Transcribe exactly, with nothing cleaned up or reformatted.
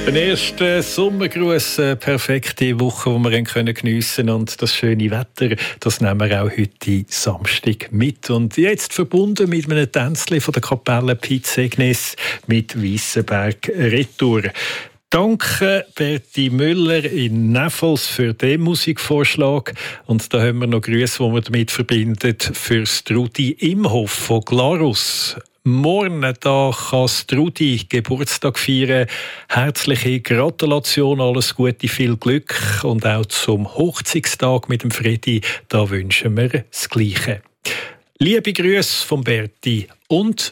Den ersten Sommergruß, eine perfekte Woche, die wir können geniessen und das schöne Wetter, das nehmen wir auch heute Samstag mit. Und jetzt verbunden mit einem Tänzchen von der Kapelle Piet Segnes mit Weissenberg Retour. Danke Berti Müller in Näfels für den Musikvorschlag. Und da haben wir noch Grüße, die wir damit verbinden, für Strudi Imhoff von Glarus. Morgen da kann Strudi Geburtstag feiern. Herzliche Gratulation, alles Gute, viel Glück. Und auch zum Hochzeitstag mit dem Fredi, da wünschen wir das Gleiche. Liebe Grüße von Berti und